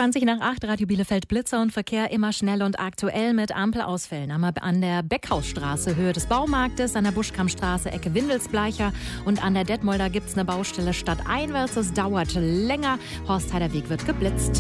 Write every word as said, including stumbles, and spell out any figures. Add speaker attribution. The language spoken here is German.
Speaker 1: zwanzig nach acht, Radio Bielefeld Blitzer und Verkehr immer schnell und aktuell mit Ampelausfällen. Einmal an der Beckhausstraße, Höhe des Baumarktes, an der Buschkammstraße, Ecke Windelsbleicher und an der Detmolder gibt es eine Baustelle stadteinwärts. Es dauert länger. Horstheider Weg wird geblitzt.